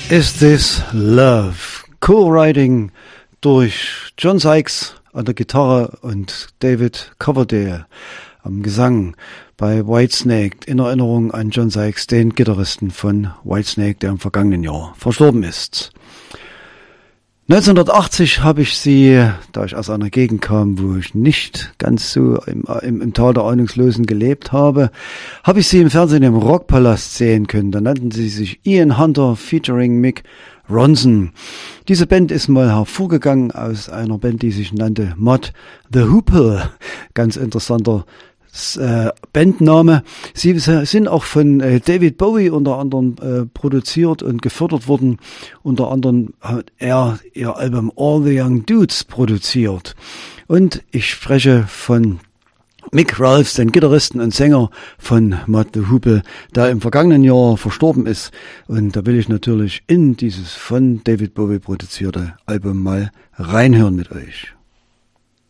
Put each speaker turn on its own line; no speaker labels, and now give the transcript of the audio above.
Is This Love? Co-Writing durch John Sykes an der Gitarre und David Coverdale am Gesang bei Whitesnake, in Erinnerung an John Sykes, den Gitarristen von Whitesnake, der im vergangenen Jahr verstorben ist. 1980 habe ich sie, da ich aus einer Gegend kam, wo ich nicht ganz so im Tal der Ahnungslosen gelebt habe, habe ich sie im Fernsehen im Rockpalast sehen können. Da nannten sie sich Ian Hunter featuring Mick Ronson. Diese Band ist mal hervorgegangen aus einer Band, die sich nannte Mott the Hoople. Ganz interessanter Bandname. Sie sind auch von David Bowie unter anderem produziert und gefördert worden. Unter anderem hat er ihr Album All the Young Dudes produziert. Und ich spreche von Mick Ralphs, den Gitarristen und Sänger von Mott the Hoople, der im vergangenen Jahr verstorben ist. Und da will ich natürlich in dieses von David Bowie produzierte Album mal reinhören mit euch.